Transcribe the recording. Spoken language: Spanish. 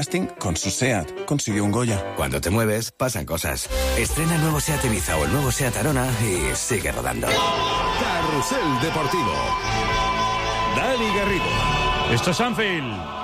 con su SEAT consiguió un Goya. Cuando te mueves, pasan cosas. Estrena el nuevo SEAT Ibiza o el nuevo SEAT Arona y sigue rodando. Carrusel Deportivo. Dani Garrido. Esto es Anfield.